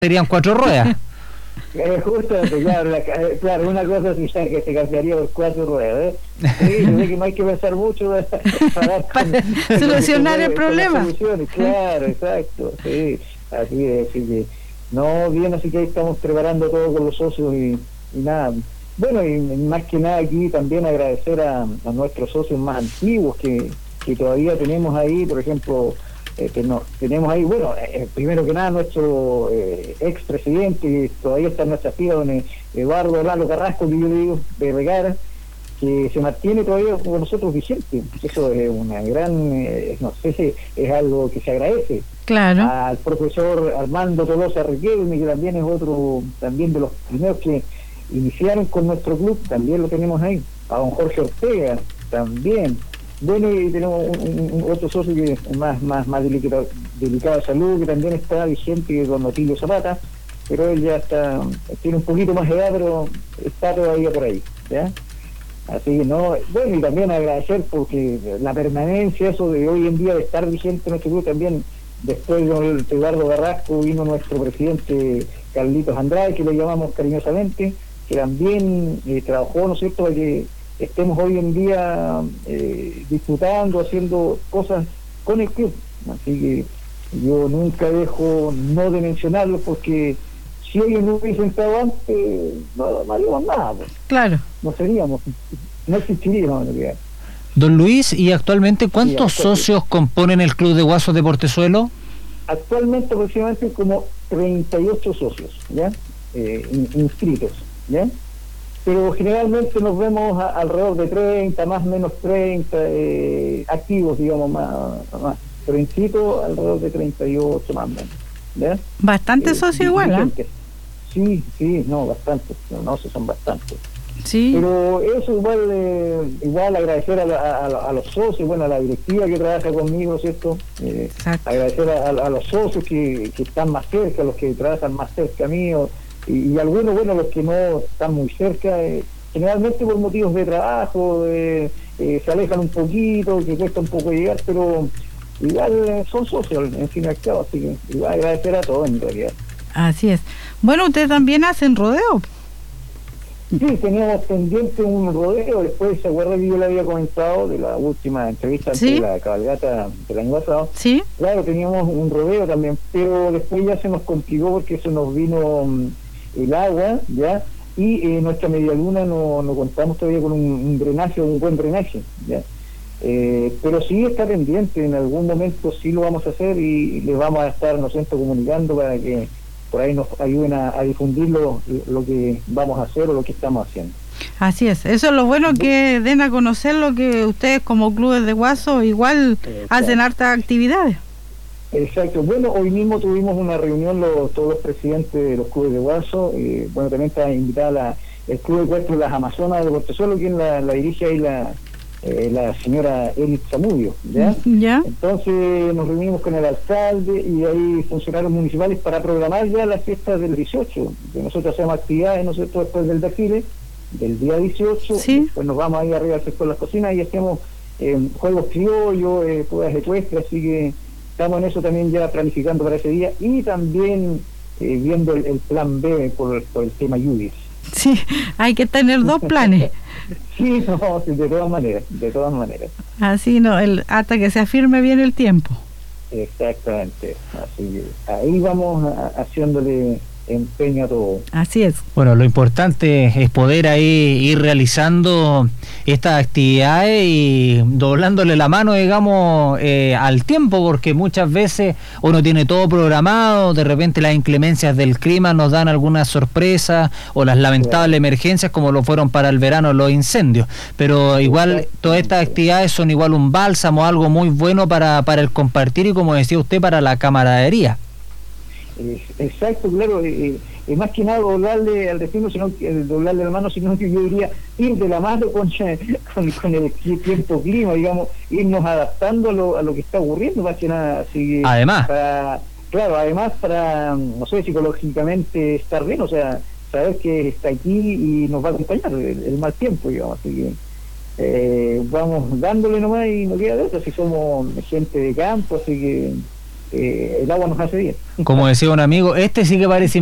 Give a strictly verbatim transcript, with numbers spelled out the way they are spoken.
serían cuatro ruedas. Eh, justamente, claro, la, claro, una cosa sí que se cambiaría por cuatro ruedas, ¿eh? Sí, yo sé que no hay que pensar mucho para, para solucionar el problema. Claro, exacto, sí, así es, así que, no, bien, así que ahí estamos preparando todo con los socios y, y nada. Bueno, y más que nada aquí también agradecer a, a nuestros socios más antiguos que, que todavía tenemos ahí, por ejemplo, Eh, que no, tenemos ahí, bueno, eh, primero que nada nuestro eh, ex presidente, que todavía está en nuestra fila, don Eduardo Lalo Carrasco, que yo le digo, de Regara, que se mantiene todavía con nosotros vigente. Eso es una gran, eh, no sé si es algo que se agradece. Claro. Al profesor Armando Tolosa Riquelme, que también es otro, también de los primeros que iniciaron con nuestro club, también lo tenemos ahí. A don Jorge Ortega, también. Bueno, y tenemos un, un, un otro socio que es más, más, más delicado, delicado de salud, que también está vigente, que es don Otilio Zapata, pero él ya está, tiene un poquito más de edad, pero está todavía por ahí, ¿ya? Así que no, bueno, y también agradecer porque la permanencia, eso de hoy en día de estar vigente en nuestro club, también después de don Eduardo Carrasco vino nuestro presidente Carlitos Andrade, que le llamamos cariñosamente, que también eh, trabajó, ¿no es cierto?, para que estemos hoy en día eh, disfrutando, haciendo cosas con el club. Así que yo nunca dejo no de mencionarlo, porque si ellos no hubiesen estado antes, no, no haríamos nada. Pues. Claro. No seríamos, no existiríamos en realidad. Don Luis, ¿y actualmente cuántos sí, socios componen el Club de Guasos de Portezuelo? Actualmente aproximadamente como treinta y ocho socios, ¿ya? Eh, inscritos, ¿ya? Pero generalmente nos vemos a, alrededor de treinta, más o menos treinta eh, activos, digamos, más, más trencito, alrededor de treinta y ocho más o menos, ¿ya? Bastante eh, socio igual, ¿eh? Sí, sí, no, bastante, no, no, son bastantes. Sí. Pero eso igual, eh, igual agradecer a, la, a, a los socios, bueno, a la directiva que trabaja conmigo, ¿cierto? Eh, agradecer a, a, a los socios que, que están más cerca, los que trabajan más cerca mío, y, y algunos, bueno, los que no están muy cerca, eh, generalmente por motivos de trabajo, eh, eh, se alejan un poquito, que cuesta un poco llegar, pero igual eh, son socios, en fin y al cabo, así que igual agradecer a todos en realidad. Así es. Bueno, ustedes también hacen rodeo. Sí, teníamos pendiente un rodeo, después se acuerda que yo le había comentado de la última entrevista ¿Sí? ante la cabalgata del año pasado. Sí. Claro, teníamos un rodeo también, pero después ya se nos complicó porque eso nos vino um, el agua, ¿ya? Y eh, nuestra media luna no, no contamos todavía con un, un drenaje, un buen drenaje, ¿ya? Eh, pero sí está pendiente, en algún momento sí lo vamos a hacer y, y les vamos a estar, ¿no sé, comunicando para que por ahí nos ayuden a, a difundir lo, lo que vamos a hacer o lo que estamos haciendo. Así es, eso es lo bueno, que den a conocer lo que ustedes como clubes de Guaso igual Exacto. hacen hartas actividades. Exacto, bueno, hoy mismo tuvimos una reunión los, todos los presidentes de los clubes de Guaso, eh, bueno, también está invitada la, el Club de Cuestas Las Amazonas de Portezuelo, quien la, la dirige ahí la, eh, la señora Edith Zamudio, ¿ya? ¿Ya? Entonces nos reunimos con el alcalde y hay funcionarios municipales para programar ya las fiestas del dieciocho, que nosotros hacemos actividades, nosotros después del desfile, del día dieciocho, ¿Sí? Pues nos vamos ahí arriba al sector de las cocinas y hacemos eh, juegos criollos, eh, pruebas ecuestres, así que estamos en eso también ya planificando para ese día y también eh, viendo el, el plan B por, por el tema lluvias. Sí, hay que tener dos planes. Sí, no, de todas maneras, de todas maneras. Así no, el, hasta que se afirme bien el tiempo. Exactamente, así que ahí vamos a, haciéndole empeño a todo. Así es. Bueno, lo importante es poder ahí ir realizando estas actividades y doblándole la mano, digamos, eh, al tiempo, porque muchas veces uno tiene todo programado, de repente las inclemencias del clima nos dan algunas sorpresas o las lamentables claro. emergencias como lo fueron para el verano los incendios, pero igual todas estas actividades son igual un bálsamo, algo muy bueno para, para el compartir y, como decía usted, para la camaradería. Exacto, claro, eh, eh, más que nada doblarle al destino, sino que eh, doblarle la mano, sino que yo diría ir de la mano con, con, con el tiempo clima, digamos, irnos adaptando a lo, a lo que está ocurriendo, más que nada. Así que además, para, claro, además para, no sé, psicológicamente estar bien, o sea, saber que está aquí y nos va a acompañar el, el mal tiempo, digamos, así que eh, vamos dándole nomás y no queda de otra, si somos gente de campo, así que eh, el agua nos hace bien. Como decía un amigo, este sí que parece